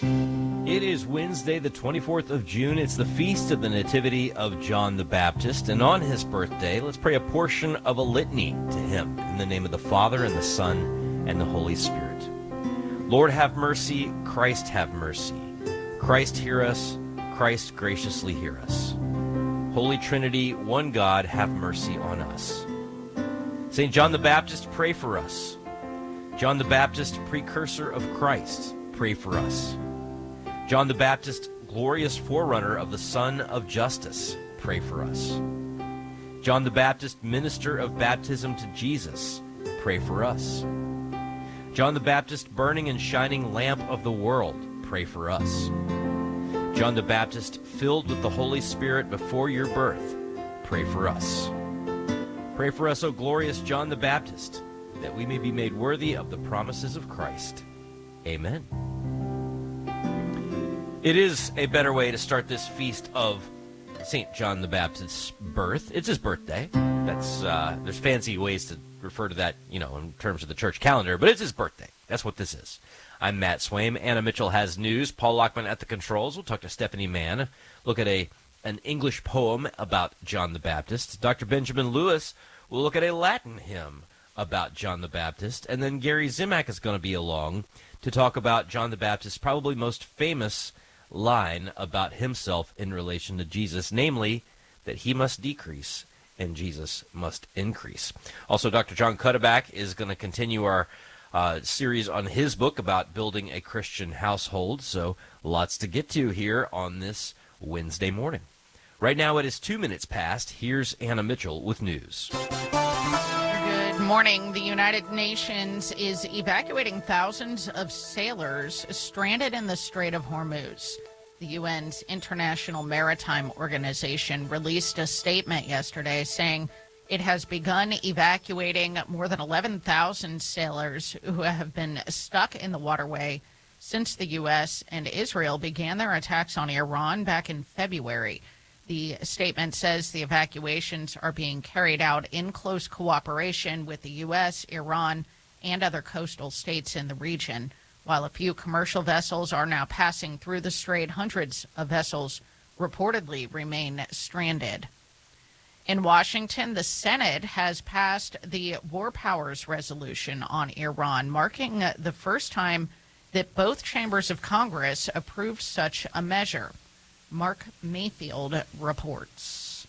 It is Wednesday, the 24th of June. It's the feast of the Nativity of John the Baptist. And on his birthday, let's pray a portion of a litany to him in the name of the Father and the Son and the Holy Spirit. Lord, have mercy. Christ, have mercy. Christ, hear us. Christ, graciously hear us. Holy Trinity, one God, have mercy on us. St. John the Baptist, pray for us. John the Baptist, precursor of Christ, pray for us. John the Baptist, glorious forerunner of the Son of Justice, pray for us. John the Baptist, minister of baptism to Jesus, pray for us. John the Baptist, burning and shining lamp of the world, pray for us. John the Baptist, filled with the Holy Spirit before your birth, pray for us. Pray for us, O glorious John the Baptist, that we may be made worthy of the promises of Christ. Amen. It is a better way to start this feast of St. John the Baptist's birth. It's his birthday. There's fancy ways to refer to that, in terms of the church calendar, but it's his birthday. That's what this is. I'm Matt Swaim. Anna Mitchell has news. Paul Lockman at the controls. We'll talk to Stephanie Mann. Look at an English poem about John the Baptist. Dr. Benjamin Lewis will look at a Latin hymn about John the Baptist. And then Gary Zimak is going to be along to talk about John the Baptist's probably most famous line about himself in relation to Jesus, namely that he must decrease and Jesus must increase. Also, Dr. John Cuddeback is going to continue our series on his book about building a Christian household, so lots to get to here on this Wednesday morning. Right now it is 2 minutes past. Here's Anna Mitchell with news. Good morning. The United Nations is evacuating thousands of sailors stranded in the Strait of Hormuz. The UN's International Maritime Organization released a statement yesterday saying it has begun evacuating more than 11,000 sailors who have been stuck in the waterway since the U.S. and Israel began their attacks on Iran back in February. The statement says the evacuations are being carried out in close cooperation with the U.S., Iran, and other coastal states in the region. While a few commercial vessels are now passing through the strait, hundreds of vessels reportedly remain stranded. In Washington, the Senate has passed the War Powers Resolution on Iran, marking the first time that both chambers of Congress approved such a measure. Mark Mayfield reports.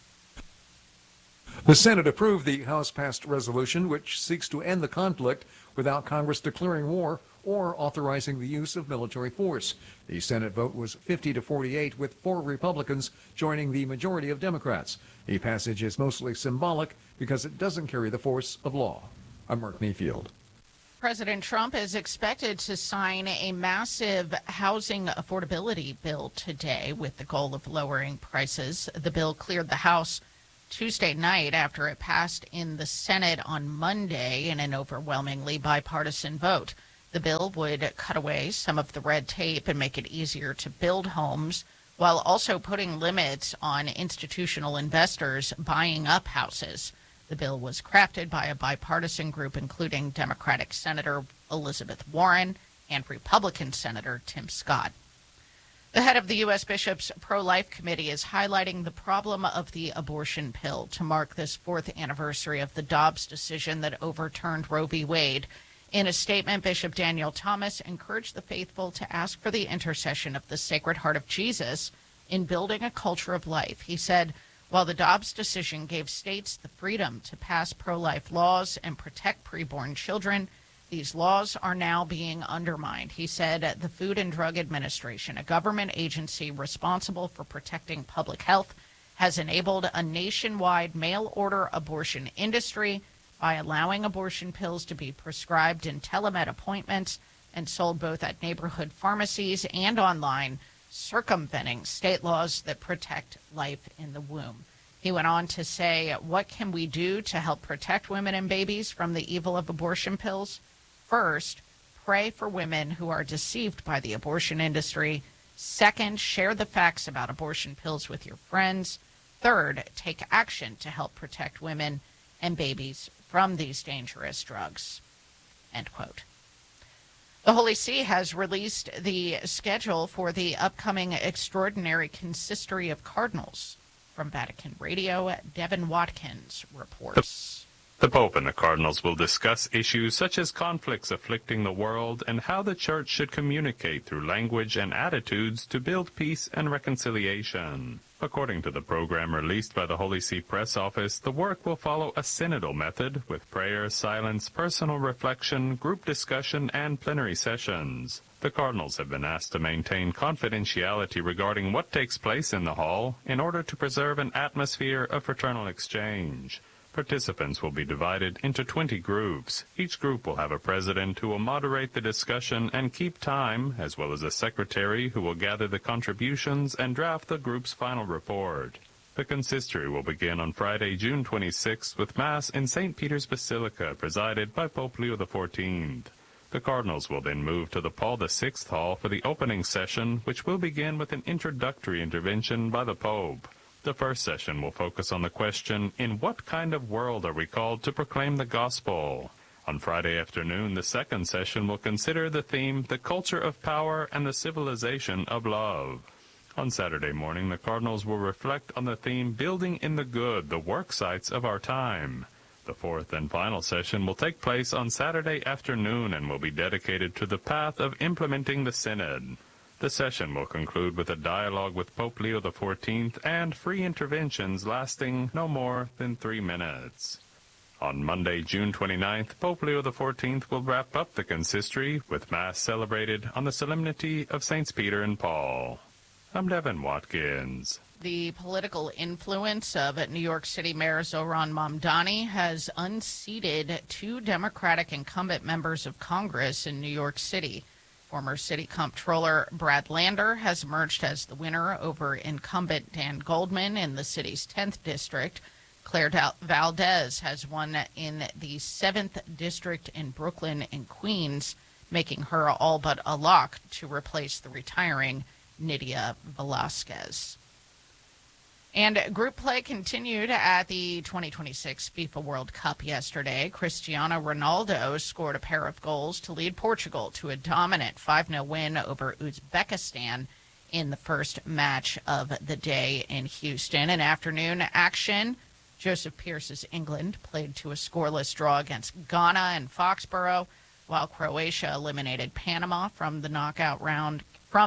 The Senate approved the House-passed resolution, which seeks to end the conflict without Congress declaring war or authorizing the use of military force. The Senate vote was 50-48, with 4 Republicans joining the majority of Democrats. The passage is mostly symbolic because it doesn't carry the force of law. I'm Mark Mayfield. President Trump is expected to sign a massive housing affordability bill today with the goal of lowering prices. The bill cleared the House Tuesday night after it passed in the Senate on Monday in an overwhelmingly bipartisan vote. The bill would cut away some of the red tape and make it easier to build homes, while also putting limits on institutional investors buying up houses. The bill was crafted by a bipartisan group including Democratic Senator Elizabeth Warren and Republican Senator Tim Scott. The head of the U.S. Bishops' Pro-Life Committee is highlighting the problem of the abortion pill to mark this 4th anniversary of the Dobbs decision that overturned Roe v. Wade. In a statement, Bishop Daniel Thomas encouraged the faithful to ask for the intercession of the Sacred Heart of Jesus in building a culture of life. He said, while the Dobbs decision gave states the freedom to pass pro-life laws and protect preborn children, these laws are now being undermined. He said the Food and Drug Administration, a government agency responsible for protecting public health, has enabled a nationwide mail-order abortion industry by allowing abortion pills to be prescribed in telemed appointments and sold both at neighborhood pharmacies and online, circumventing state laws that protect life in the womb. He went on to say, what can we do to help protect women and babies from the evil of abortion pills? First, pray for women who are deceived by the abortion industry. Second, share the facts about abortion pills with your friends. Third, take action to help protect women and babies from these dangerous drugs. End quote. The Holy See has released the schedule for the upcoming extraordinary consistory of cardinals. From Vatican Radio, Devin Watkins reports. The Pope and the cardinals will discuss issues such as conflicts afflicting the world and how the Church should communicate through language and attitudes to build peace and reconciliation. According to the program released by the Holy See Press Office, the work will follow a synodal method with prayer, silence, personal reflection, group discussion, and plenary sessions. The cardinals have been asked to maintain confidentiality regarding what takes place in the hall in order to preserve an atmosphere of fraternal exchange. Participants will be divided into 20 groups. Each group will have a president who will moderate the discussion and keep time, as well as a secretary who will gather the contributions and draft the group's final report. The consistory will begin on Friday, June 26th, with Mass in St. Peter's Basilica, presided by Pope Leo XIV. The cardinals will then move to the Paul VI Hall for the opening session, which will begin with an introductory intervention by the Pope. The first session will focus on the question, in what kind of world are we called to proclaim the gospel? On Friday afternoon, the second session will consider the theme, the culture of power and the civilization of love. On Saturday morning, the cardinals will reflect on the theme, building in the good, the work sites of our time. The fourth and final session will take place on Saturday afternoon and will be dedicated to the path of implementing the Synod. The session will conclude with a dialogue with Pope Leo XIV and free interventions lasting no more than 3 minutes. On Monday, June 29th, Pope Leo XIV will wrap up the consistory with Mass celebrated on the Solemnity of Saints Peter and Paul. I'm Devin Watkins. The political influence of New York City Mayor Zohran Mamdani has unseated 2 Democratic incumbent members of Congress in New York City. Former City Comptroller Brad Lander has emerged as the winner over incumbent Dan Goldman in the city's 10th district. Claire Valdez has won in the 7th district in Brooklyn and Queens, making her all but a lock to replace the retiring Nydia Velasquez. And group play continued at the 2026 FIFA World Cup yesterday. Cristiano Ronaldo scored a pair of goals to lead Portugal to a dominant 5-0 win over Uzbekistan in the first match of the day in Houston. In afternoon action, Joseph Pearce's England played to a scoreless draw against Ghana and Foxborough, while Croatia eliminated Panama from knockout round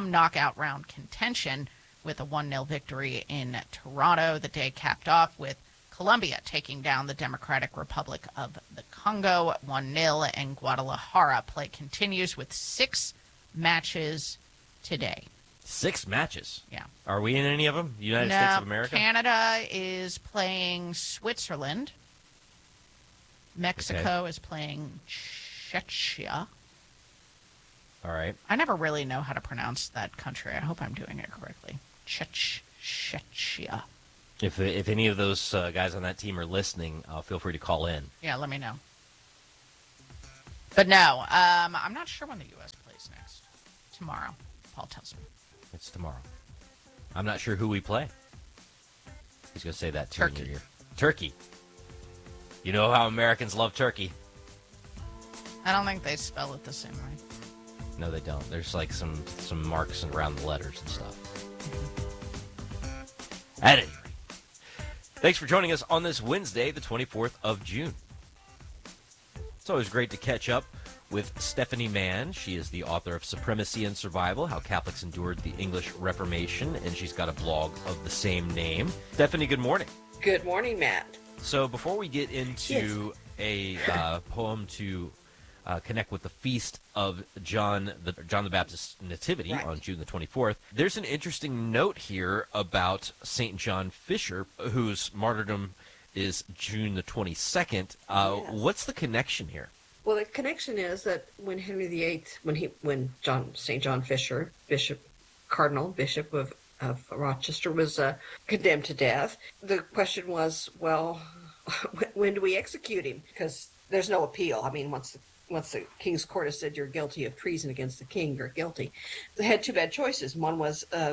contention with a 1-0 victory in Toronto. The day capped off with Colombia taking down the Democratic Republic of the Congo 1-0, and Guadalajara play continues with 6 matches today. 6 matches? Yeah. Are we in any of them? United States of America? Canada is playing Switzerland. Mexico is playing Czechia. All right. I never really know how to pronounce that country. I hope I'm doing it correctly. Czechia. If any of those guys on that team are listening, feel free to call in. Yeah, let me know. But no, I'm not sure when the U.S. plays next. Tomorrow, Paul tells me. It's tomorrow. I'm not sure who we play. He's going to say that too in your ear. Turkey. You know how Americans love turkey. I don't think they spell it the same way. No, they don't. There's like some marks around the letters and stuff. At any rate, thanks for joining us on this Wednesday, the 24th of June. It's always great to catch up with Stephanie Mann. She is the author of Supremacy and Survival, How Catholics Endured the English Reformation, and she's got a blog of the same name. Stephanie, good morning. Good morning, Matt. So before we get into a poem to connect with the feast of John the Baptist's Nativity on June the 24th, there's an interesting note here about St. John Fisher, whose martyrdom is June the 22nd. What's the connection here? Well, the connection is that when Henry VIII, when St. John Fisher, Cardinal Bishop of Rochester, was condemned to death, the question was, well, when do we execute him? Because there's no appeal. I mean, once the King's Court has said you're guilty of treason against the king, you're guilty. They had 2 bad choices. One was the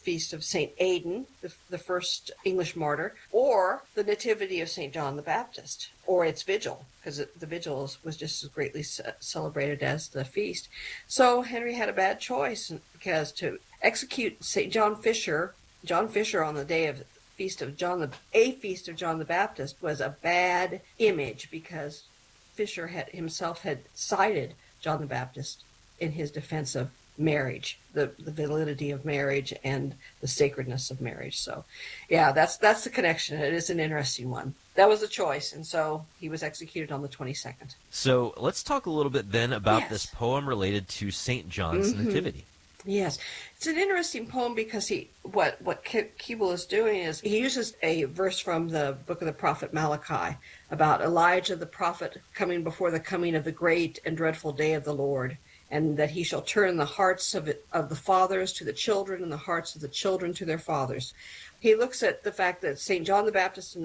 feast of St. Aidan, the first English martyr, or the Nativity of St. John the Baptist, or its vigil, because the vigil was just as greatly celebrated as the feast. So Henry had a bad choice, because to execute St. John Fisher on the day of feast of John the Baptist was a bad image, because Fisher himself had cited John the Baptist in his defense of marriage, the validity of marriage and the sacredness of marriage. So, yeah, that's the connection. It is an interesting one. That was the choice, and so he was executed on the 22nd. So let's talk a little bit then about Yes. this poem related to St. John's Nativity. Yes, it's an interesting poem because what Keble is doing is he uses a verse from the book of the prophet Malachi about Elijah the prophet coming before the coming of the great and dreadful day of the Lord, and that he shall turn the hearts of the fathers to the children and the hearts of the children to their fathers. He looks at the fact that St. John the Baptist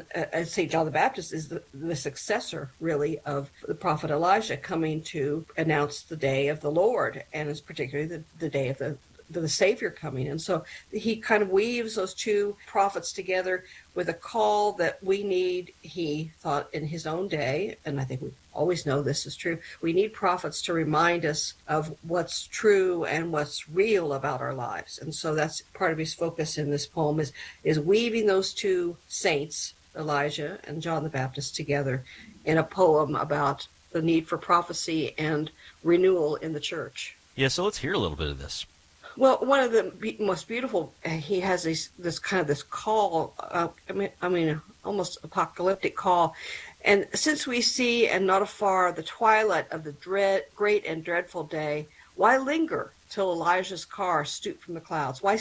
is the successor, really, of the prophet Elijah, coming to announce the day of the Lord, and is particularly the day of the Savior coming. And so he kind of weaves those two prophets together with a call that we need, he thought, in his own day, and I think we always know this is true. We need prophets to remind us of what's true and what's real about our lives. And so that's part of his focus in this poem, is weaving those two saints, Elijah and John the Baptist, together in a poem about the need for prophecy and renewal in the church. Yeah, so let's hear a little bit of this. Well, one of the most beautiful, he has this call, almost apocalyptic call. And since we see and not afar the twilight of the great and dreadful day, why linger till Elijah's car stoop from the clouds? Why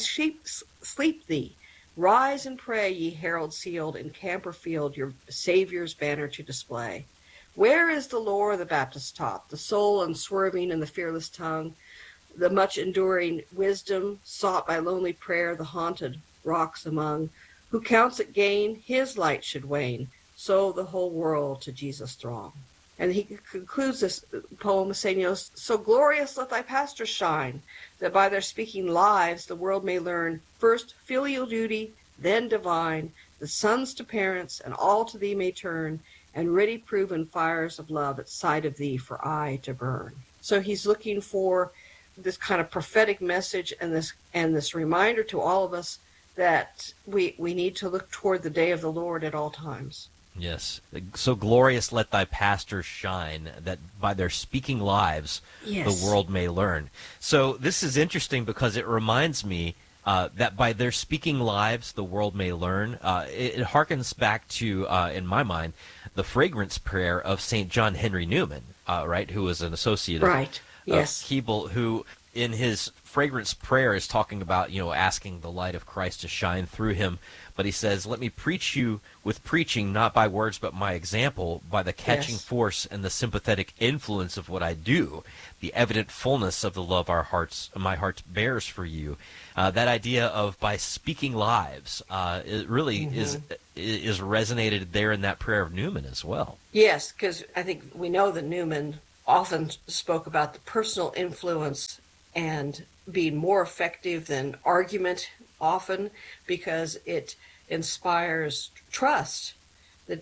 sleep thee? Rise and pray, ye heralds sealed, in camp or field, your Savior's banner to display. Where is the lore the Baptist taught, the soul unswerving and the fearless tongue, the much enduring wisdom sought by lonely prayer, the haunted rocks among? Who counts it gain, his light should wane, so the whole world to Jesus throng. And he concludes this poem saying, so glorious let thy pastors shine, that by their speaking lives the world may learn first filial duty, then divine, the sons to parents, and all to thee may turn, and ready proven fires of love at sight of thee for aye to burn. So he's looking for this kind of prophetic message and this reminder to all of us that we need to look toward the day of the Lord at all times. Yes. So glorious let thy pastors shine, that by their speaking lives the world may learn. So this is interesting because it reminds me that by their speaking lives the world may learn. It harkens back to, in my mind, the fragrance prayer of St. John Henry Newman, right, who was an associate Right. Yes. of Keble, who in his fragrance prayer is talking about, asking the light of Christ to shine through him. But he says, let me preach you with preaching, not by words, but my example, by the catching force and the sympathetic influence of what I do, the evident fullness of the love my heart bears for you. That idea of by speaking lives, it really is resonated there in that prayer of Newman as well. Yes, because I think we know that Newman often spoke about the personal influence and being more effective than argument often, because it inspires trust. That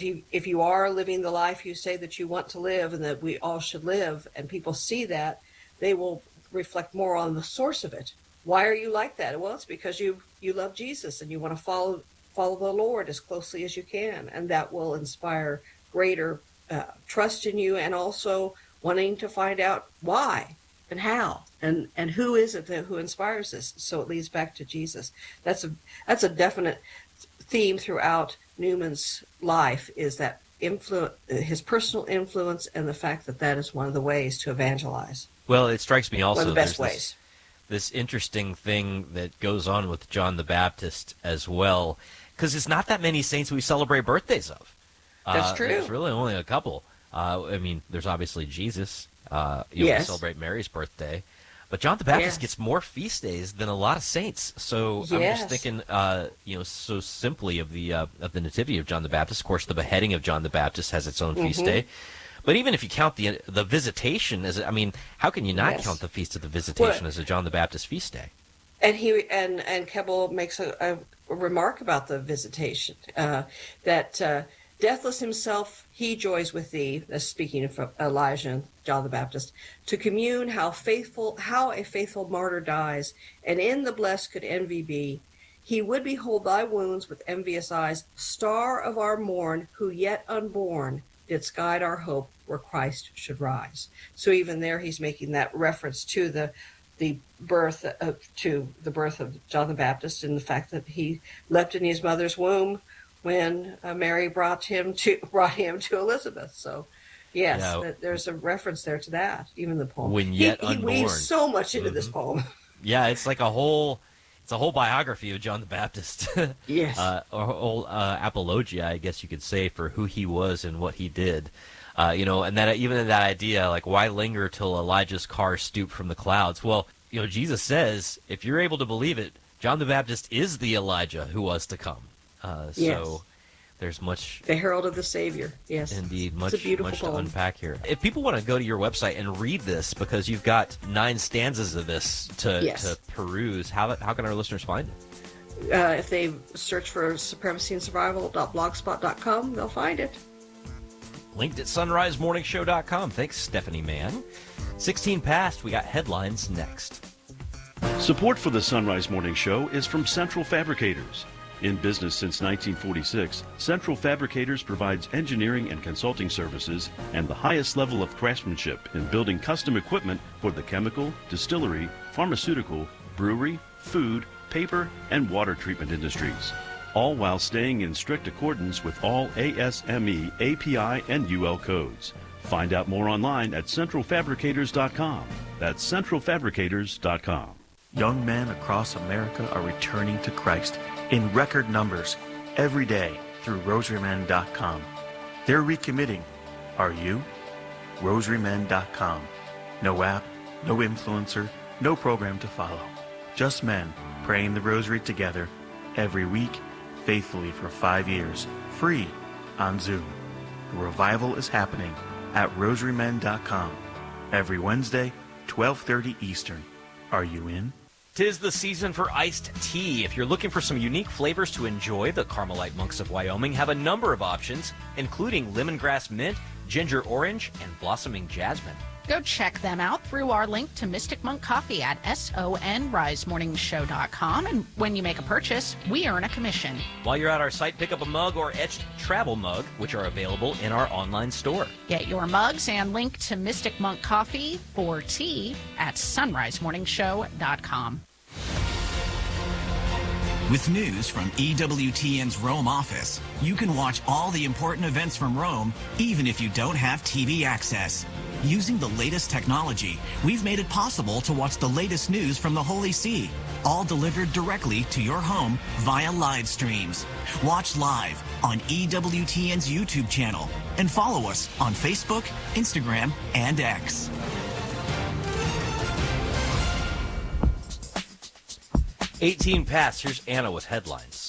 if you are living the life you say that you want to live and that we all should live, and people see that, they will reflect more on the source of it. Why are you like that? Well, it's because you love Jesus and you want to follow the Lord as closely as you can, and that will inspire greater trust in you, and also wanting to find out why and how and who is it who inspires this. So it leads back to Jesus. That's a definite theme throughout Newman's life, is that his personal influence, and the fact that is one of the ways to evangelize. Well, it strikes me also one of the best ways. This interesting thing that goes on with John the Baptist as well, because it's not that many saints we celebrate birthdays of. That's true. There's really only a couple. There's obviously Jesus. We celebrate Mary's birthday. But John the Baptist gets more feast days than a lot of saints. So I'm just thinking, so simply of the Nativity of John the Baptist. Of course, the beheading of John the Baptist has its own feast day. But even if you count the Visitation as, how can you not count the Feast of the Visitation as a John the Baptist feast day? And Keble makes a remark about the visitation, that deathless himself, he joys with thee, speaking of Elijah and John the Baptist, to commune how a faithful martyr dies, and in the blessed could envy be. He would behold thy wounds with envious eyes, star of our morn, who yet unborn didst guide our hope where Christ should rise. So even there he's making that reference to the birth of John the Baptist, and the fact that he leapt in his mother's womb when Mary brought him to Elizabeth. So yes, there's a reference there to that. Even the poem, when yet he unborn, weaves so much into this poem. Yeah, it's like a whole biography of John the Baptist. Yes, or whole apologia, I guess you could say, for who he was and what he did. And that even that idea, like, why linger till Elijah's car stooped from the clouds? Well, Jesus says, if you're able to believe it, John the Baptist is the Elijah who was to come. Yes. So there's much... The herald of the Savior, yes. Indeed, it's a beautiful much poem. to unpack here. If people want to go to your website and read this, because you've got 9 stanzas of this to peruse, how can our listeners find it? If they search for supremacyandsurvival.blogspot.com, they'll find it. Linked at sunrisemorningshow.com. Thanks, Stephanie Mann. 16 past, we got headlines next. Support for the Sunrise Morning Show is from Central Fabricators. In business since 1946, Central Fabricators provides engineering and consulting services and the highest level of craftsmanship in building custom equipment for the chemical, distillery, pharmaceutical, brewery, food, paper, and water treatment industries, all while staying in strict accordance with all ASME, API, and UL codes. Find out more online at centralfabricators.com. That's centralfabricators.com. Young men across America are returning to Christ in record numbers every day through rosarymen.com. They're recommitting. Are you? rosarymen.com. No app, no influencer, no program to follow. Just men praying the rosary together every week, faithfully for 5 years, free on Zoom. The revival is happening at rosarymen.com every Wednesday, 12:30 Eastern. Are you in? 'Tis the season for iced tea. If you're looking for some unique flavors to enjoy, the Carmelite Monks of Wyoming have a number of options, including lemongrass mint, ginger orange, and blossoming jasmine. Go check them out through our link to Mystic Monk Coffee at sonrisemorningshow.com. And when you make a purchase, we earn a commission. While you're at our site, pick up a mug or etched travel mug, which are available in our online store. Get your mugs and link to Mystic Monk Coffee for tea at sonrisemorningshow.com. With news from EWTN's Rome office, you can watch all the important events from Rome, even if you don't have TV access. Using the latest technology, we've made it possible to watch the latest news from the Holy See, all delivered directly to your home via live streams. Watch live on EWTN's YouTube channel and follow us on Facebook, Instagram, and X. $18 past. Here's Anna with headlines.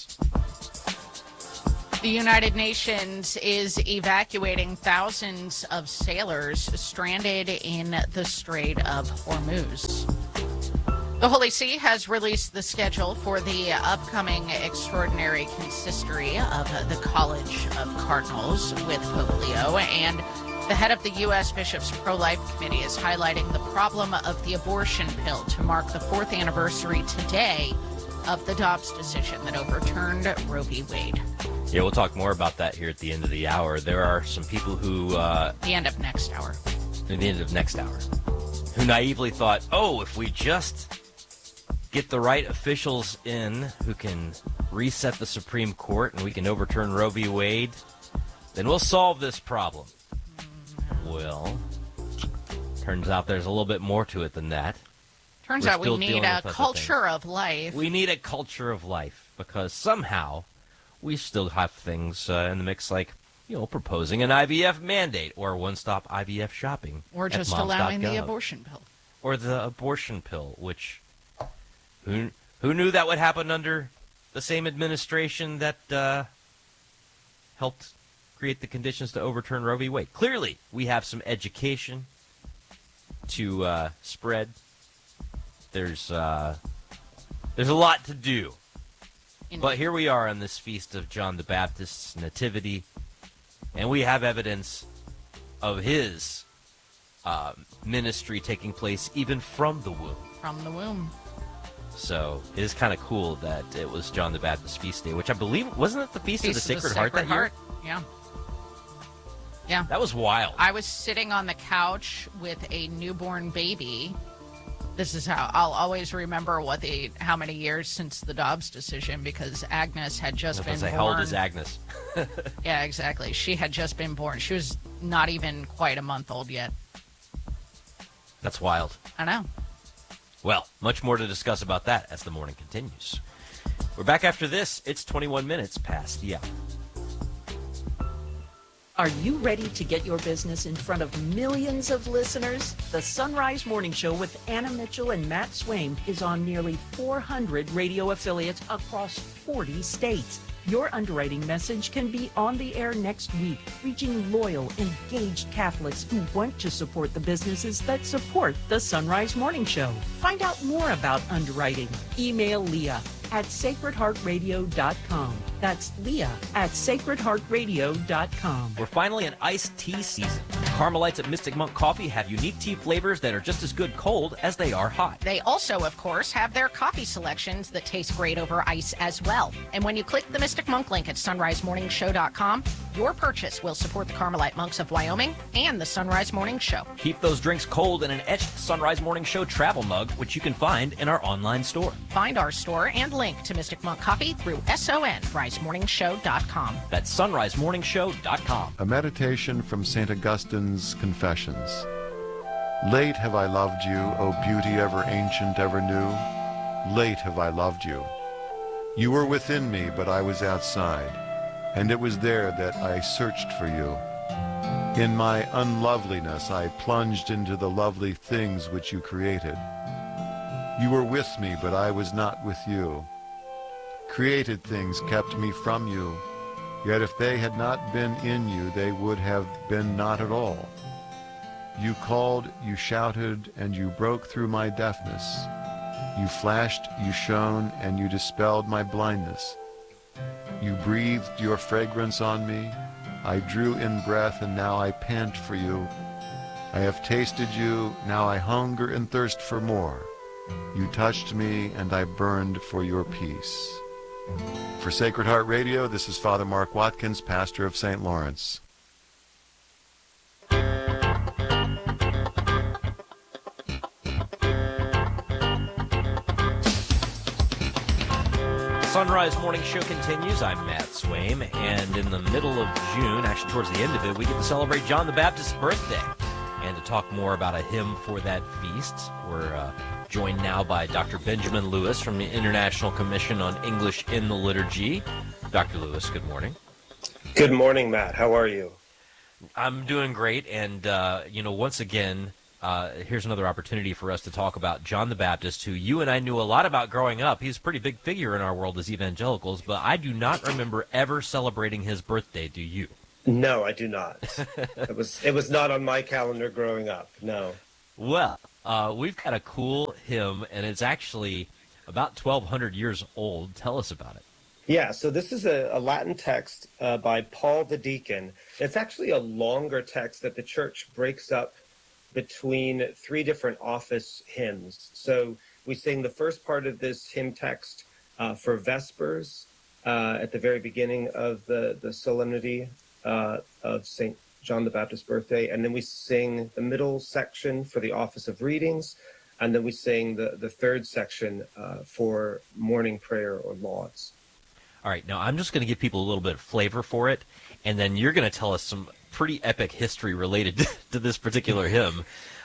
The United Nations is evacuating thousands of sailors stranded in the Strait of Hormuz. The Holy See has released the schedule for the upcoming extraordinary consistory of the College of Cardinals with Pope Leo, and the head of the U.S. Bishops' Pro-Life Committee is highlighting the problem of the abortion pill to mark the 4th anniversary today of the Dobbs decision that overturned Roe v. Wade. Yeah, we'll talk more about that here at the end of the hour. There are some people who... the end of next hour. At the end of next hour. Who naively thought, if we just get the right officials in who can reset the Supreme Court and we can overturn Roe v. Wade, then we'll solve this problem. Well, turns out there's a little bit more to it than that. Turns out we need a culture of life. We need a culture of life because somehow we still have things in the mix like, proposing an IVF mandate or one-stop IVF shopping. Or just allowing the abortion pill. Or the abortion pill, which who knew that would happen under the same administration that helped create the conditions to overturn Roe v. Wade. Clearly, we have some education to spread. There's There's a lot to do. Indeed. But here we are on this feast of John the Baptist's nativity, and we have evidence of his ministry taking place even from the womb. From the womb. So it is kind of cool that it was John the Baptist's feast day, which I believe, wasn't it the Feast of the Sacred Heart that year? Yeah. Yeah. That was wild. I was sitting on the couch with a newborn baby. This is how I'll always remember how many years since the Dobbs decision, because Agnes had just been born. How old is Agnes? Yeah, exactly. She had just been born. She was not even quite a month old yet. That's wild. I know. Well, much more to discuss about that as the morning continues. We're back after this. It's 21 minutes past the hour. Are you ready to get your business in front of millions of listeners? The Sunrise Morning Show with Anna Mitchell and Matt Swaim is on nearly 400 radio affiliates across 40 states. Your underwriting message can be on the air next week, reaching loyal, engaged Catholics who want to support the businesses that support the Sunrise Morning Show. Find out more about underwriting. Email Leah at sacredheartradio.com. That's Leah at sacredheartradio.com. We're finally in iced tea season. Carmelites at Mystic Monk Coffee have unique tea flavors that are just as good cold as they are hot. They also, of course, have their coffee selections that taste great over ice as well. And when you click the Mystic Monk link at sunrisemorningshow.com, your purchase will support the Carmelite Monks of Wyoming and the Sunrise Morning Show. Keep those drinks cold in an etched Sunrise Morning Show travel mug, which you can find in our online store. Find our store and link to Mystic Monk Coffee through sunrisemorningshow.com. That's sunrisemorningshow.com. A meditation from St. Augustine's Confessions. Late have I loved you, O beauty ever ancient, ever new. Late have I loved you. You were within me, but I was outside, and it was there that I searched for you. In my unloveliness I plunged into the lovely things which you created. You were with me, but I was not with you. Created things kept me from you, yet if they had not been in you, they would have been not at all. You called, you shouted, and you broke through my deafness. You flashed, you shone, and you dispelled my blindness. You breathed your fragrance on me. I drew in breath, and now I pant for you. I have tasted you, now I hunger and thirst for more. You touched me, and I burned for your peace. For Sacred Heart Radio, this is Father Mark Watkins, pastor of St. Lawrence. Sunrise Morning Show continues. I'm Matt Swaim, and in the middle of June, actually towards the end of it, we get to celebrate John the Baptist's birthday. And to talk more about a hymn for that feast, we're joined now by Dr. Benjamin Lewis from the International Commission on English in the Liturgy. Dr. Lewis, good morning. Good morning, Matt. How are you? I'm doing great, and, once again, here's another opportunity for us to talk about John the Baptist, who you and I knew a lot about growing up. He's a pretty big figure in our world as evangelicals, but I do not remember ever celebrating his birthday. Do you? No, I do not. It was not on my calendar growing up, no. Well, we've got a cool hymn, and it's actually about 1,200 years old. Tell us about it. Yeah, so this is a Latin text by Paul the Deacon. It's actually a longer text that the church breaks up between three different office hymns. So we sing the first part of this hymn text for Vespers at the very beginning of the solemnity of St. John the Baptist's birthday, and then we sing the middle section for the office of readings, and then we sing the third section for morning prayer or lauds. All right, now I'm just going to give people a little bit of flavor for it, and then you're going to tell us some pretty epic history related to this particular hymn.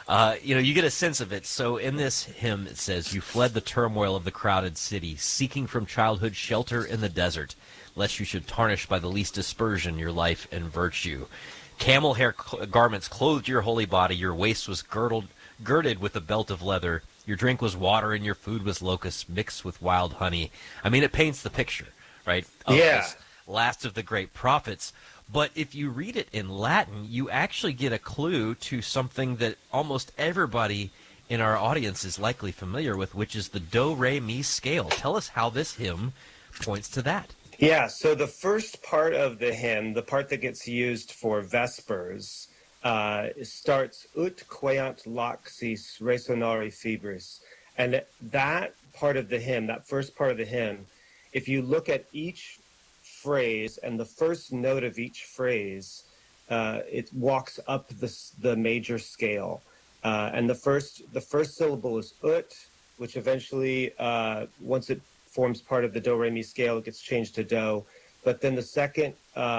You get a sense of it. So in this hymn, it says, "You fled the turmoil of the crowded city, seeking from childhood shelter in the desert, lest you should tarnish by the least dispersion your life and virtue. Camel hair garments clothed your holy body, your waist was girded with a belt of leather, your drink was water, and your food was locusts mixed with wild honey." I mean, it paints the picture, right? Of this last of the great prophets. But if you read it in Latin, you actually get a clue to something that almost everybody in our audience is likely familiar with, which is the Do-Re-Mi scale. Tell us how this hymn points to that. Yeah, so the first part of the hymn, the part that gets used for Vespers, starts ut queant laxis resonare fibris. And that part of the hymn, that first part of the hymn, if you look at each phrase and the first note of each phrase, it walks up the major scale. And the first syllable is ut, which eventually, once it forms part of the do-re-mi scale, it gets changed to do. But then the second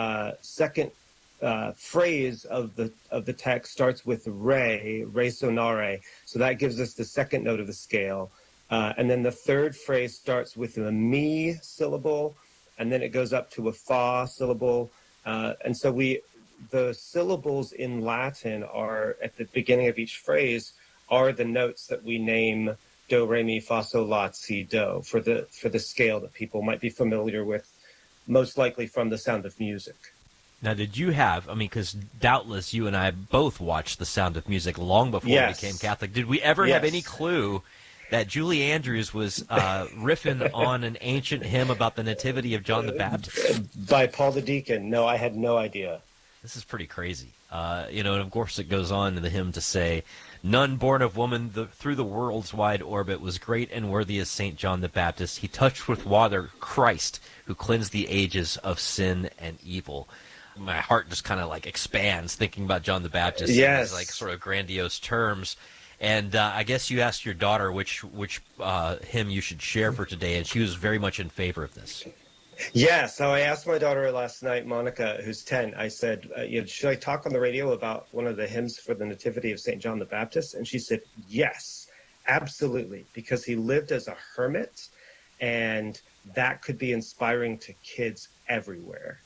phrase of the text starts with re sonare. So that gives us the second note of the scale. And then the third phrase starts with a mi syllable, and then it goes up to a fa syllable. And so the syllables in Latin are, at the beginning of each phrase, are the notes that we name do, re, mi, fa, sol, la, si, do, for the scale that people might be familiar with, most likely from The Sound of Music. Now, did you have, because doubtless you and I both watched The Sound of Music long before we became Catholic. Did we ever have any clue that Julie Andrews was riffing on an ancient hymn about the nativity of John the Baptist? By Paul the Deacon. No, I had no idea. This is pretty crazy. And of course it goes on in the hymn to say, none born of woman through the world's wide orbit was great and worthy as St. John the Baptist. He touched with water Christ, who cleansed the ages of sin and evil. My heart just kind of expands thinking about John the Baptist in these sort of grandiose terms. And I guess you asked your daughter which hymn you should share for today, and she was very much in favor of this. Yeah, so I asked my daughter last night, Monica, who's 10, I said, should I talk on the radio about one of the hymns for the Nativity of St. John the Baptist? And she said, yes, absolutely, because he lived as a hermit, and that could be inspiring to kids everywhere.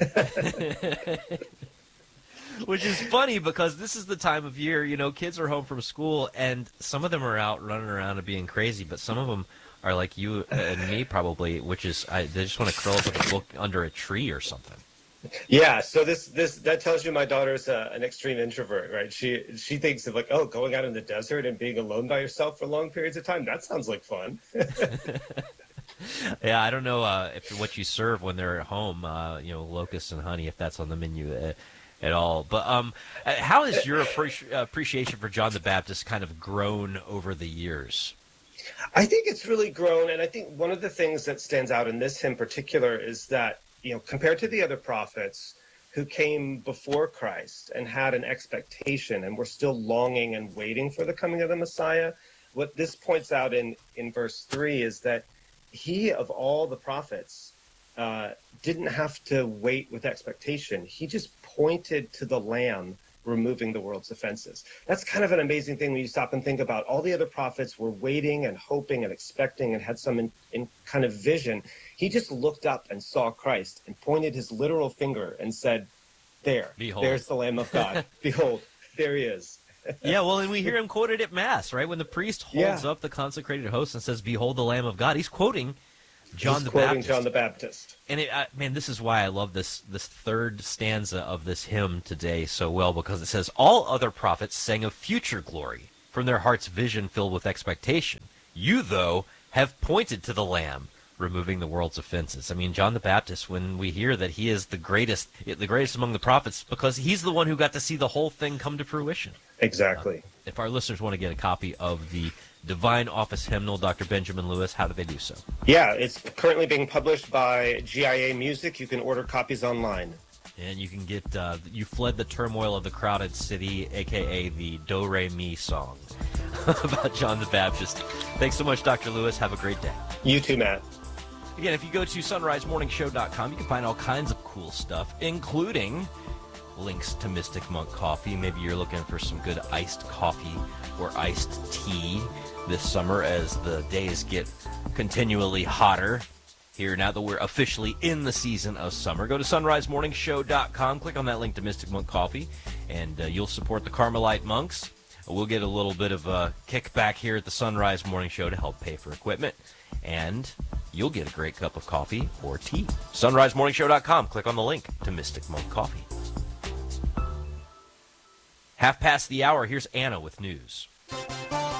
Which is funny because this is the time of year, kids are home from school, and some of them are out running around and being crazy, but some of them are like you and me probably, which is they just want to curl up with a book under a tree or something. Yeah, so that tells you my daughter's an extreme introvert, right? She thinks of going out in the desert and being alone by yourself for long periods of time. That sounds like fun. Yeah, I don't know if what you serve when they're at home, locusts and honey, if that's on the menu at all. But how has your appreciation for John the Baptist kind of grown over the years? I think it's really grown, and I think one of the things that stands out in this hymn in particular is that, compared to the other prophets who came before Christ and had an expectation and were still longing and waiting for the coming of the Messiah, what this points out in verse 3 is that he, of all the prophets, didn't have to wait with expectation. He just pointed to the Lamb removing the world's offenses. That's kind of an amazing thing when you stop and think about all the other prophets were waiting and hoping and expecting and had some in kind of vision. He just looked up and saw Christ and pointed his literal finger and said, Behold. There's the Lamb of God. Behold, there he is. Yeah, well, and we hear him quoted at Mass, right? When the priest holds up the consecrated host and says, behold the Lamb of God, he's quoting John the Baptist. And this is why I love this third stanza of this hymn today so well, because it says, all other prophets sang of future glory from their heart's vision filled with expectation. You, though, have pointed to the Lamb, removing the world's offenses. John the Baptist, when we hear that he is the greatest among the prophets, because he's the one who got to see the whole thing come to fruition. Exactly. If our listeners want to get a copy of the Divine Office Hymnal, Dr. Benjamin Lewis, how do they do so? Yeah, it's currently being published by GIA Music. You can order copies online. And you can get You Fled the Turmoil of the Crowded City, a.k.a. the Do-Re-Mi song about John the Baptist. Thanks so much, Dr. Lewis. Have a great day. You too, Matt. Again, if you go to sunrisemorningshow.com, you can find all kinds of cool stuff, including links to Mystic Monk Coffee. Maybe you're looking for some good iced coffee or iced tea this summer as the days get continually hotter here now that we're officially in the season of summer. Go to sunrisemorningshow.com, click on that link to Mystic Monk Coffee, and you'll support the Carmelite monks. We'll get a little bit of a kickback here at the Sunrise Morning Show to help pay for equipment, and you'll get a great cup of coffee or tea. sunrisemorningshow.com, click on the link to Mystic Monk Coffee. 1:30 the hour, here's Anna with news.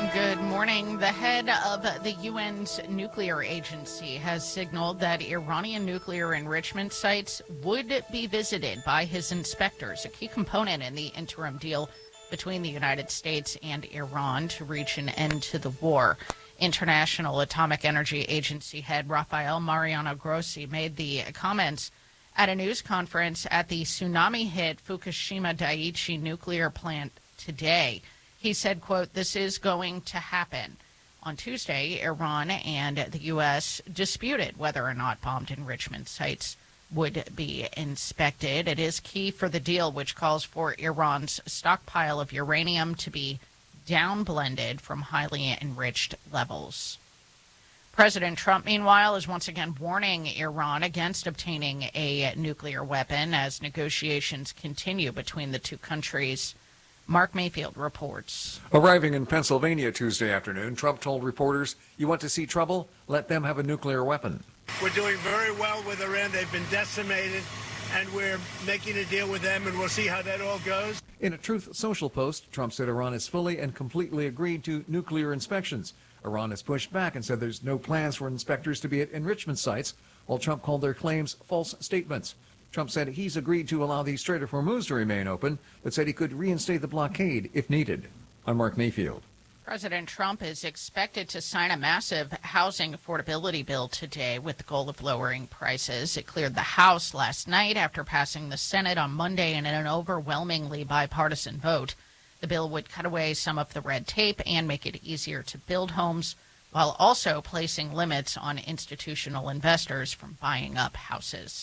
Good morning. The head of the UN's nuclear agency has signaled that Iranian nuclear enrichment sites would be visited by his inspectors, a key component in the interim deal between the United States and Iran to reach an end to the war. International Atomic Energy Agency head Rafael Mariano Grossi made the comments at a news conference at the tsunami-hit Fukushima Daiichi nuclear plant today. He said, quote, "This is going to happen." On Tuesday, Iran and the U.S. disputed whether or not bombed enrichment sites would be inspected. It is key for the deal, which calls for Iran's stockpile of uranium to be downblended from highly enriched levels. President Trump, meanwhile, is once again warning Iran against obtaining a nuclear weapon as negotiations continue between the two countries. Mark Mayfield reports. Arriving in Pennsylvania Tuesday afternoon, Trump told reporters, "You want to see trouble? Let them have a nuclear weapon." We're doing very well with Iran. They've been decimated, and we're making a deal with them, and we'll see how that all goes. In a Truth Social post, Trump said Iran has fully and completely agreed to nuclear inspections. Iran has pushed back and said there's no plans for inspectors to be at enrichment sites, while Trump called their claims false statements. Trump said he's agreed to allow the Strait of Hormuz to remain open, but said he could reinstate the blockade if needed. I'm Mark Mayfield. President Trump is expected to sign a massive housing affordability bill today with the goal of lowering prices. It cleared the House last night after passing the Senate on Monday in an overwhelmingly bipartisan vote. The bill would cut away some of the red tape and make it easier to build homes, while also placing limits on institutional investors from buying up houses.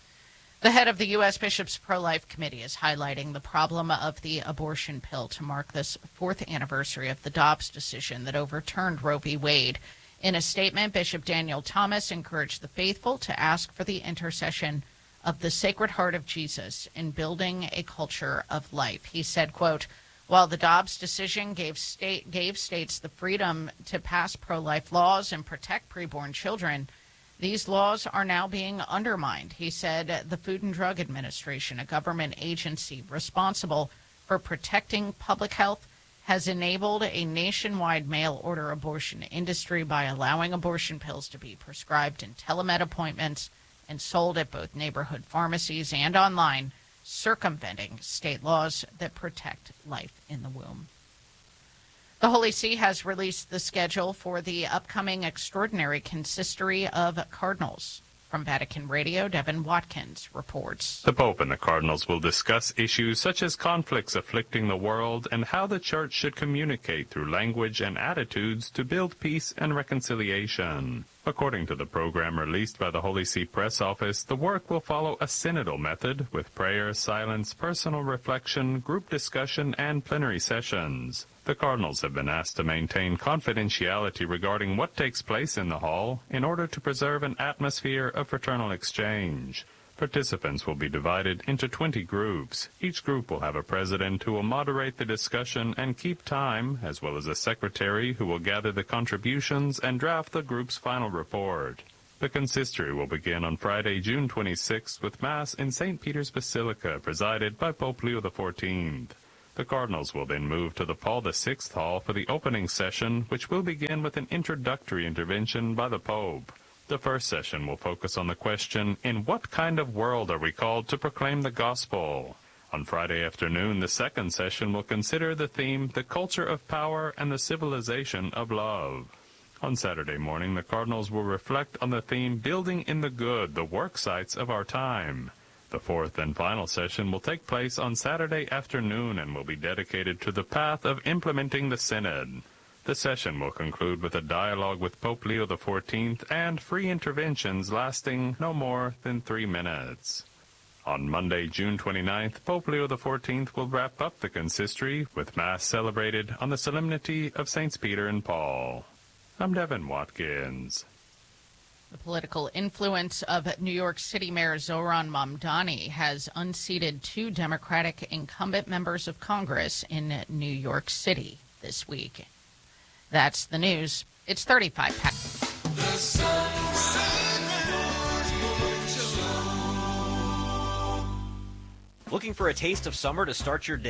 The head of the U.S. Bishops' Pro-Life Committee is highlighting the problem of the abortion pill to mark this fourth anniversary of the Dobbs decision that overturned Roe v. Wade. In a statement, Bishop Daniel Thomas encouraged the faithful to ask for the intercession of the Sacred Heart of Jesus in building a culture of life. He said, quote, "While the Dobbs decision gave states the freedom to pass pro-life laws and protect preborn children, these laws are now being undermined." He said the Food and Drug Administration, a government agency responsible for protecting public health, has enabled a nationwide mail-order abortion industry by allowing abortion pills to be prescribed in telemed appointments and sold at both neighborhood pharmacies and online, circumventing state laws that protect life in the womb. The Holy See has released the schedule for the upcoming extraordinary consistory of cardinals. From Vatican Radio, Devin Watkins reports. The Pope and the cardinals will discuss issues such as conflicts afflicting the world and how the Church should communicate through language and attitudes to build peace and reconciliation. According to the program released by the Holy See Press Office, the work will follow a synodal method with prayer, silence, personal reflection, group discussion, and plenary sessions. The cardinals have been asked to maintain confidentiality regarding what takes place in the hall in order to preserve an atmosphere of fraternal exchange. Participants will be divided into 20 groups. Each group will have a president who will moderate the discussion and keep time, as well as a secretary who will gather the contributions and draft the group's final report. The consistory will begin on Friday, June 26th, with Mass in St. Peter's Basilica, presided by Pope Leo XIV. The cardinals will then move to the Paul VI Hall for the opening session, which will begin with an introductory intervention by the Pope. The first session will focus on the question, in what kind of world are we called to proclaim the gospel? On Friday afternoon, the second session will consider the theme, the culture of power and the civilization of love. On Saturday morning, the cardinals will reflect on the theme, building in the good, the work sites of our time. The fourth and final session will take place on Saturday afternoon and will be dedicated to the path of implementing the Synod. The session will conclude with a dialogue with Pope Leo XIV and free interventions lasting no more than 3 minutes. On Monday, June 29th, Pope Leo XIV will wrap up the consistory with Mass celebrated on the Solemnity of Saints Peter and Paul. I'm Devin Watkins. The political influence of New York City Mayor Zohran Mamdani has unseated 2 Democratic incumbent members of Congress in New York City this week. That's the news. It's 35 past. Looking for a taste of summer to start your day?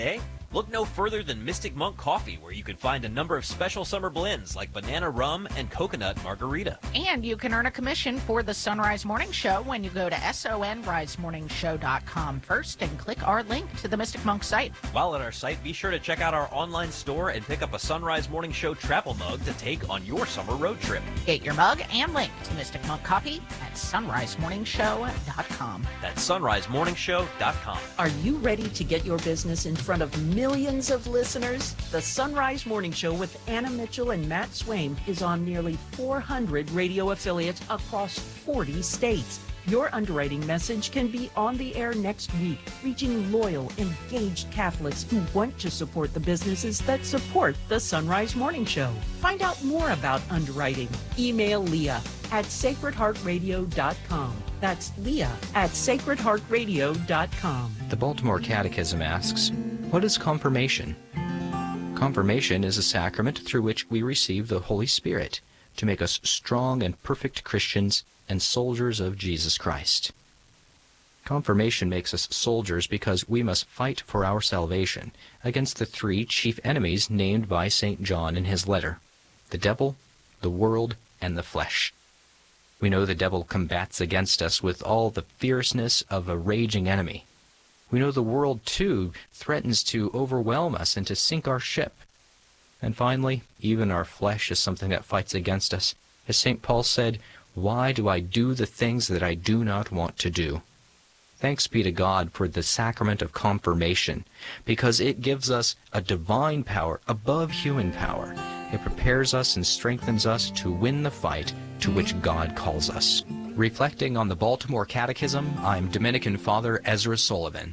Look no further than Mystic Monk Coffee, where you can find a number of special summer blends like banana rum and coconut margarita. And you can earn a commission for the Sunrise Morning Show when you go to sonrisemorningshow.com first and click our link to the Mystic Monk site. While at our site, be sure to check out our online store and pick up a Sunrise Morning Show travel mug to take on your summer road trip. Get your mug and link to Mystic Monk Coffee at sonrisemorningshow.com. That's sonrisemorningshow.com. Are you ready to get your business in front of millions of listeners? The Sunrise Morning Show with Anna Mitchell and Matt Swaim is on nearly 400 radio affiliates across 40 states. Your underwriting message can be on the air next week, reaching loyal, engaged Catholics who want to support the businesses that support the Sunrise Morning Show. Find out more about underwriting. Email Leah at sacredheartradio.com. That's Leah at sacredheartradio.com. The Baltimore Catechism asks, what is confirmation? Confirmation is a sacrament through which we receive the Holy Spirit to make us strong and perfect Christians and soldiers of Jesus Christ. Confirmation makes us soldiers because we must fight for our salvation against the three chief enemies named by St. John in his letter: the devil, the world, and the flesh. We know the devil combats against us with all the fierceness of a raging enemy. We know the world, too, threatens to overwhelm us and to sink our ship. And finally, even our flesh is something that fights against us. As St. Paul said, "Why do I do the things that I do not want to do?" Thanks be to God for the sacrament of confirmation, because it gives us a divine power above human power. It prepares us and strengthens us to win the fight to which God calls us. Reflecting on the Baltimore Catechism, I'm Dominican Father Ezra Sullivan.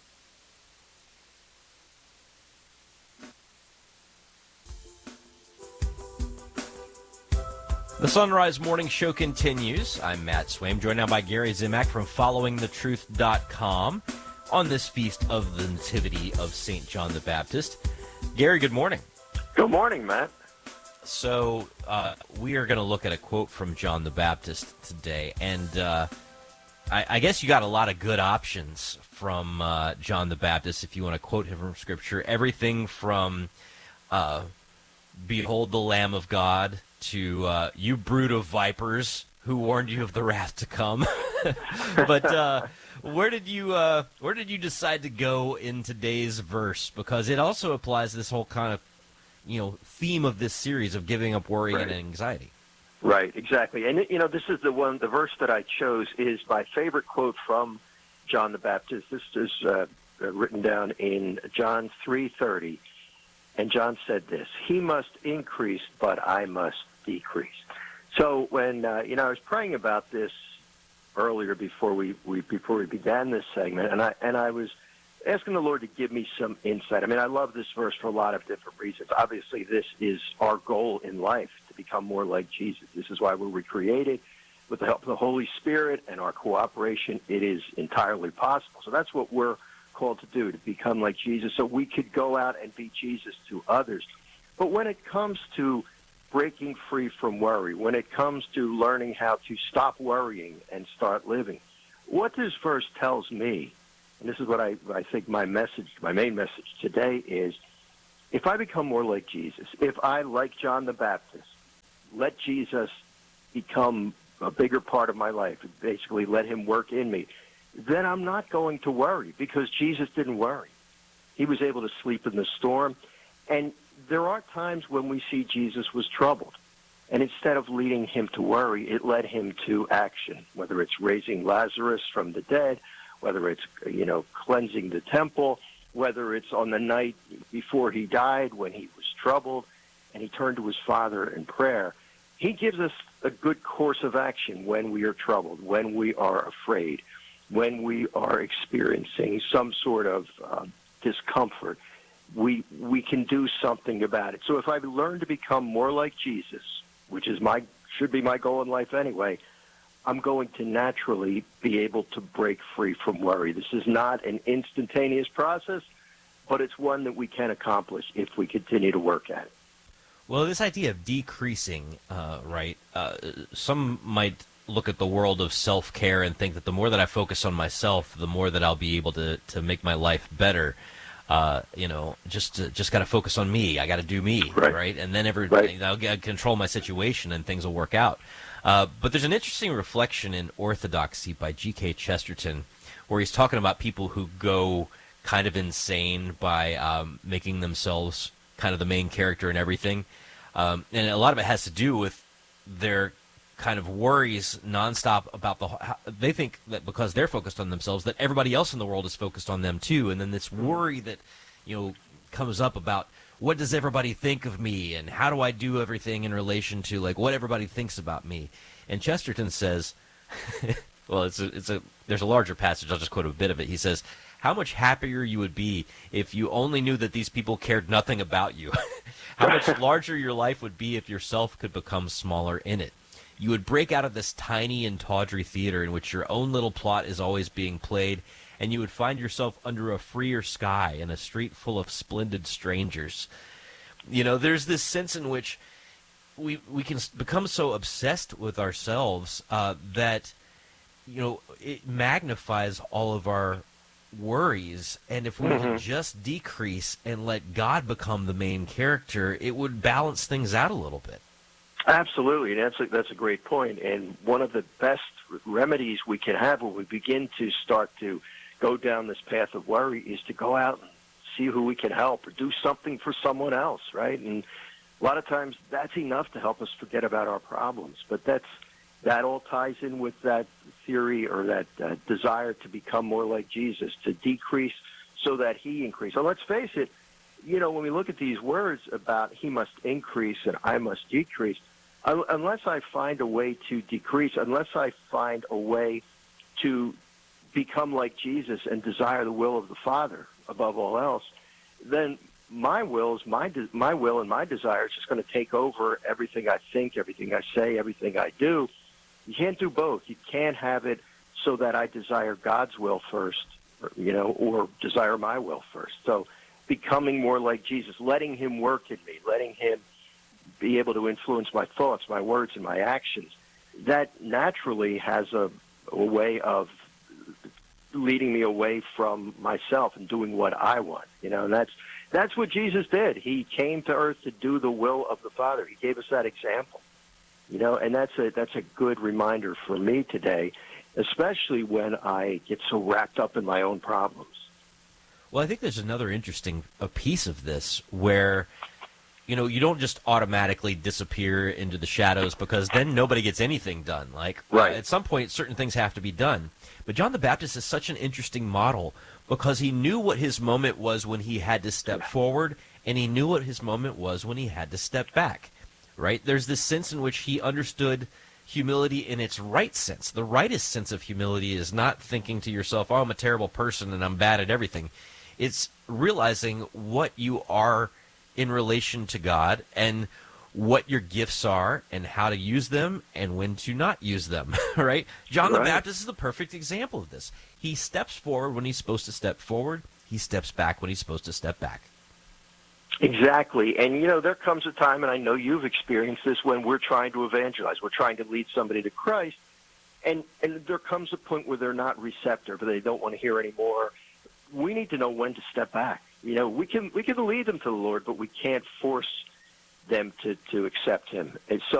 The Sunrise Morning Show continues. I'm Matt Swaim, joined now by Gary Zimak from FollowingTheTruth.com on this feast of the Nativity of St. John the Baptist. Gary, good morning. Good morning, Matt. So we are going to look at a quote from John the Baptist today, and I guess you got a lot of good options from John the Baptist if you want to quote him from Scripture. Everything from "Behold the Lamb of God" to "You brood of vipers, who warned you of the wrath to come." But where did you decide to go in today's verse? Because it also applies to this whole kind of theme of this series of giving up worry and anxiety. Right, exactly. And this is the verse that I chose is my favorite quote from John the Baptist. This is written down in John 3:30. And John said this: "He must increase, but I must decrease." So when I was praying about this earlier before we began this segment, and I was asking the Lord to give me some insight. I mean, I love this verse for a lot of different reasons. Obviously, this is our goal in life, to become more like Jesus. This is why we're recreated. With the help of the Holy Spirit and our cooperation, it is entirely possible. So that's what we're called to do, to become like Jesus, so we could go out and be Jesus to others. But when it comes to breaking free from worry, when it comes to learning how to stop worrying and start living, what this verse tells me, and this is what I think my main message today is, if I become more like Jesus, if I, like John the Baptist, let Jesus become a bigger part of my life, basically let him work in me, then I'm not going to worry, because Jesus didn't worry. He was able to sleep in the storm. And there are times when we see Jesus was troubled. And instead of leading him to worry, it led him to action, whether it's raising Lazarus from the dead, whether it's, cleansing the temple, whether it's on the night before he died when he was troubled and he turned to his Father in prayer. He gives us a good course of action when we are troubled, when we are afraid, when we are experiencing some sort of discomfort. We can do something about it. So if I learn to become more like Jesus, which is should be my goal in life anyway, I'm going to naturally be able to break free from worry. This is not an instantaneous process, but it's one that we can accomplish if we continue to work at it. Well, this idea of decreasing, some might look at the world of self-care and think that the more that I focus on myself, the more that I'll be able to make my life better. just got to focus on me. I got to do me, right? And then I'll control my situation and things will work out. But there's an interesting reflection in Orthodoxy by G.K. Chesterton, where he's talking about people who go kind of insane by making themselves kind of the main character in everything. And a lot of it has to do with their kind of worries nonstop about they think that because they're focused on themselves, that everybody else in the world is focused on them too. And then this worry that, comes up about what does everybody think of me and how do I do everything in relation to like what everybody thinks about me. And Chesterton says, well, there's a larger passage. I'll just quote a bit of it. He says, how much happier you would be if you only knew that these people cared nothing about you. How much larger your life would be if yourself could become smaller in it. You would break out of this tiny and tawdry theater in which your own little plot is always being played, and you would find yourself under a freer sky in a street full of splendid strangers. There's this sense in which we can become so obsessed with ourselves that, it magnifies all of our worries. And if we can just decrease and let God become the main character, it would balance things out a little bit. Absolutely, that's a great point. And one of the best remedies we can have when we begin to start to go down this path of worry is to go out and see who we can help or do something for someone else, right? And a lot of times that's enough to help us forget about our problems. But that all ties in with that theory or that desire to become more like Jesus, to decrease so that he increase. So let's face it, when we look at these words about he must increase and I must decrease, unless I find a way to decrease, unless I find a way to become like Jesus and desire the will of the Father above all else, then my will and my desire is just going to take over everything I think, everything I say, everything I do. You can't do both. You can't have it so that I desire God's will first, or desire my will first. So becoming more like Jesus, letting him work in me, letting him be able to influence my thoughts, my words, and my actions, that naturally has a way of leading me away from myself and doing what I want. And that's what Jesus did. He came to earth to do the will of the Father. He gave us that example. And that's a good reminder for me today, especially when I get so wrapped up in my own problems. Well, I think there's another interesting piece of this where, you don't just automatically disappear into the shadows because then nobody gets anything done. At some point, certain things have to be done. But John the Baptist is such an interesting model because he knew what his moment was when he had to step forward, and he knew what his moment was when he had to step back, right? There's this sense in which he understood humility in its right sense. The rightest sense of humility is not thinking to yourself, oh, I'm a terrible person and I'm bad at everything. It's realizing what you are in relation to God and what your gifts are and how to use them and when to not use them, right? John the Baptist is the perfect example of this. He steps forward when he's supposed to step forward. He steps back when he's supposed to step back. Exactly. And, there comes a time, and I know you've experienced this, when we're trying to evangelize. We're trying to lead somebody to Christ, and there comes a point where they're not receptive or they don't want to hear anymore. We need to know when to step back. We can lead them to the Lord, but we can't force them to accept him. And so